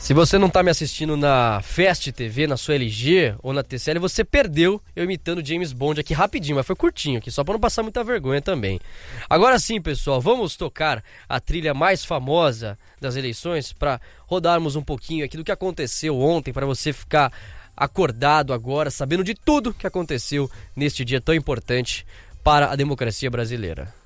Se você não tá me assistindo na Fast TV, na sua LG ou na TCL, você perdeu eu imitando James Bond aqui rapidinho, mas foi curtinho aqui, só pra não passar muita vergonha também. Agora sim, pessoal, vamos tocar a trilha mais famosa das eleições pra rodarmos um pouquinho aqui do que aconteceu ontem, pra você ficar acordado agora, sabendo de tudo que aconteceu neste dia tão importante para a democracia brasileira.